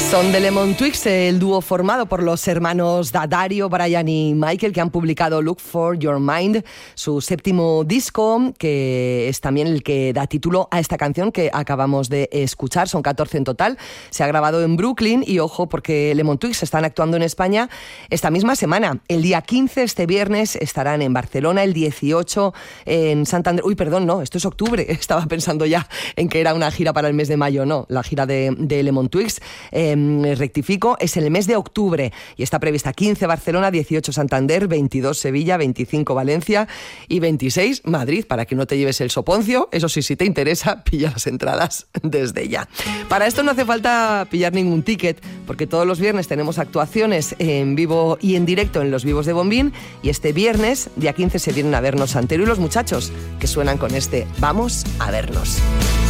Son The Lemon Twigs, el dúo formado por los hermanos Dario, Brian y Michael, que han publicado Look for Your Mind, su séptimo disco, que es también el que da título a esta canción que acabamos de escuchar. Son 14 en total. Se ha grabado en Brooklyn y ojo, porque Lemon Twigs están actuando en España esta misma semana. El día 15, este viernes, estarán en Barcelona, el 18 en Santander. Uy, perdón, no, esto es octubre. Estaba pensando ya en que era una gira para el mes de mayo. No, la gira de Lemon Twigs. Rectifico, es el mes de octubre y está prevista 15 Barcelona, 18 Santander, 22 Sevilla, 25 Valencia y 26 Madrid, para que no te lleves el soponcio. Eso sí, si te interesa, pilla las entradas desde ya. Para esto no hace falta pillar ningún ticket, porque todos los viernes tenemos actuaciones en vivo y en directo en los Vivos de Bombín, y este viernes, día 15, se vienen a vernos Santero y los muchachos, que suenan con este Vamos a vernos.